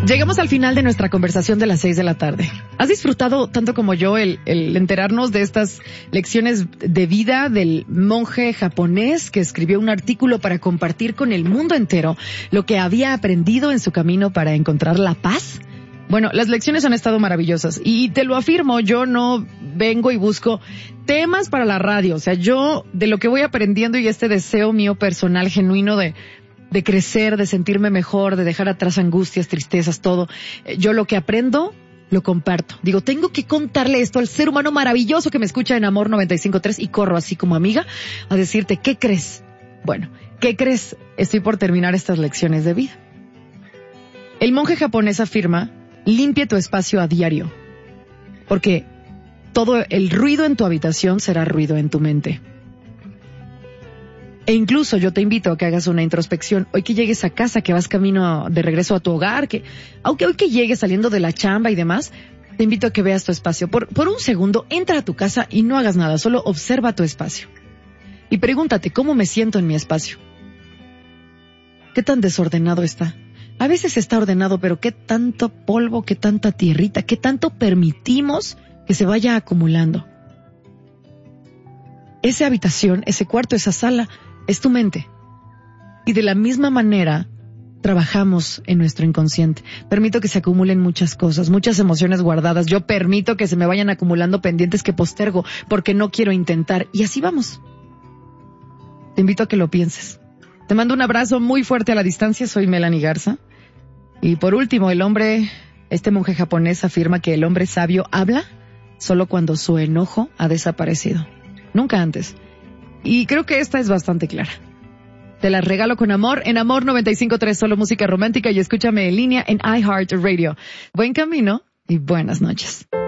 Llegamos al final de nuestra conversación de las 6 de la tarde. ¿Has disfrutado tanto como yo el enterarnos de estas lecciones de vida del monje japonés que escribió un artículo para compartir con el mundo entero lo que había aprendido en su camino para encontrar la paz? Bueno, las lecciones han estado maravillosas y te lo afirmo, yo no vengo y busco temas para la radio. O sea, yo de lo que voy aprendiendo y este deseo mío personal genuino de crecer, de sentirme mejor, de dejar atrás angustias, tristezas, todo. Yo lo que aprendo, lo comparto. Digo, tengo que contarle esto al ser humano maravilloso que me escucha en Amor 95.3 y corro así como amiga a decirte, ¿qué crees? Bueno, ¿qué crees? Estoy por terminar estas lecciones de vida. El monje japonés afirma, limpia tu espacio a diario, porque todo el ruido en tu habitación será ruido en tu mente. E incluso yo te invito a que hagas una introspección. Hoy que llegues a casa, que vas camino de regreso a tu hogar, aunque hoy que llegues saliendo de la chamba y demás, te invito a que veas tu espacio. Por un segundo, entra a tu casa y no hagas nada, solo observa tu espacio. Y pregúntate, ¿cómo me siento en mi espacio? ¿Qué tan desordenado está? A veces está ordenado, pero ¿qué tanto polvo, qué tanta tierrita, qué tanto permitimos que se vaya acumulando? Esa habitación, ese cuarto, esa sala, es tu mente. Y de la misma manera trabajamos en nuestro inconsciente. Permito que se acumulen muchas cosas, muchas emociones guardadas. Yo permito que se me vayan acumulando pendientes que postergo porque no quiero intentar. Y así vamos. Te invito a que lo pienses. Te mando un abrazo muy fuerte a la distancia. Soy Melanie Garza. Y por último, este monje japonés afirma que el hombre sabio habla solo cuando su enojo ha desaparecido. Nunca antes. Y creo que esta es bastante clara. Te la regalo con amor en Amor 95.3, solo música romántica, y escúchame en línea en iHeartRadio. Buen camino y buenas noches.